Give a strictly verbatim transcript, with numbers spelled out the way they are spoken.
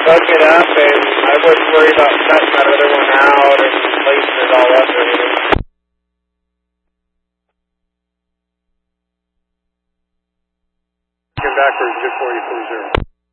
hook it up, and I wouldn't worry about cutting that other one out and lacing it all up or anything. Backwards, good for you, four zero.